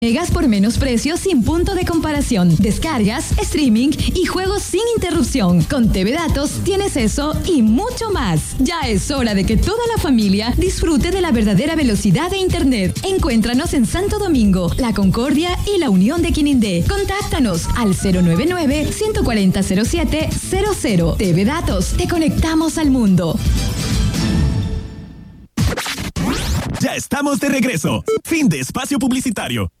Megas por menos precios sin punto de comparación, descargas, streaming y juegos sin interrupción. Con TV Datos tienes eso y mucho más. Ya es hora de que toda la familia disfrute de la verdadera velocidad de Internet. Encuéntranos en Santo Domingo, La Concordia y La Unión de Quinindé. Contáctanos al 099-140-0700. TV Datos, te conectamos al mundo. Ya estamos de regreso. Fin de espacio publicitario.